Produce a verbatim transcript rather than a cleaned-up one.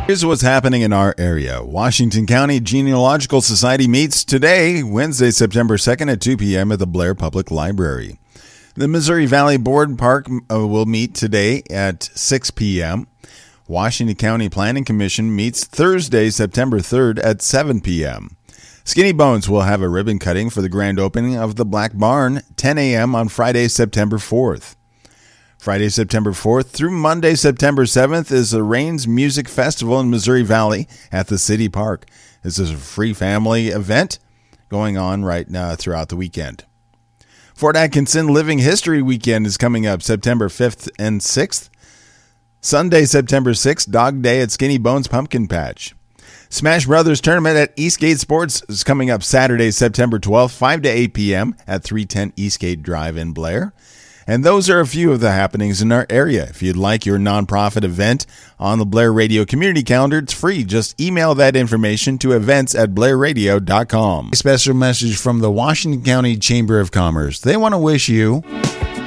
Here's what's happening in our area. Washington County Genealogical Society meets today, Wednesday, September second at two p.m. at the Blair Public Library. The Missouri Valley Board Park uh, will meet today at six p.m. Washington County Planning Commission meets Thursday, September third at seven p.m. Skinny Bones will have a ribbon cutting for the grand opening of the Black Barn, ten a.m. on Friday, September fourth. Friday, September fourth through Monday, September seventh is the Rains Music Festival in Missouri Valley at the City Park. This is a free family event going on right now throughout the weekend. Fort Atkinson Living History Weekend is coming up September fifth and sixth. Sunday, September sixth, Dog Day at Skinny Bones Pumpkin Patch. Smash Brothers Tournament at Eastgate Sports is coming up Saturday, September twelfth, five to eight p.m. at three ten Eastgate Drive in Blair. And those are a few of the happenings in our area. If you'd like your nonprofit event on the Blair Radio Community Calendar, it's free. Just email that information to events at blair radio dot com. A special message from the Washington County Chamber of Commerce. They want to wish you